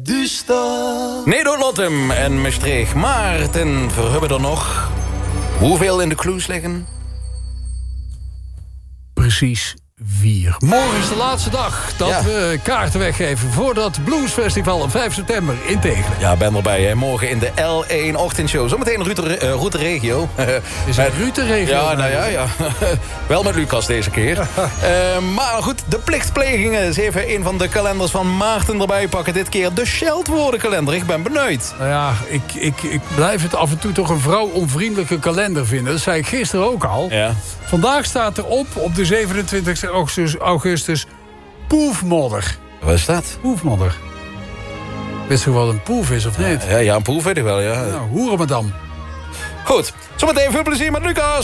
du stad. Nederlottem en Maastricht. Maar ten verhubben er nog. Hoeveel in de clues liggen? Precies 4. Morgen is de laatste dag dat we kaarten weggeven voor dat Bluesfestival op 5 september in Tegelen. Ja, ben erbij. Hè. Morgen in de L1 ochtendshow. Zometeen Route Regio. Is het Route Regio? Ja, nou ja. Wel met Lucas deze keer. Maar goed, de plichtplegingen. Eens even een van de kalenders van Maarten erbij pakken. Dit keer de Scheldwoordenkalender. Ik ben benieuwd. Nou ja, ik blijf het af en toe toch een vrouwonvriendelijke kalender vinden. Dat zei ik gisteren ook al. Ja. Vandaag staat er op de 27 augustus poefmodder. Wat is dat? Poefmodder. Wist je wat een poef is of niet? Ja, een poef weet ik wel, ja. Nou, Hoerenmadam. Goed, zometeen veel plezier met Lucas.